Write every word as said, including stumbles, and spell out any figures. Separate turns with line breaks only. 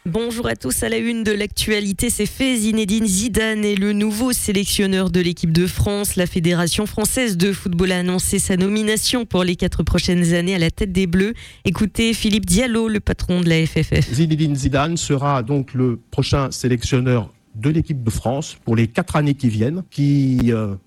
Bonjour à tous, à la une de l'actualité, c'est fait. Zinedine Zidane est le nouveau sélectionneur de l'équipe de France. La Fédération française de football a annoncé sa nomination pour les quatre prochaines années à la tête des Bleus. Écoutez Philippe Diallo, le patron de la F F F.
Zinedine Zidane sera donc le prochain sélectionneur de l'équipe de France pour les quatre années qui viennent, qui euh,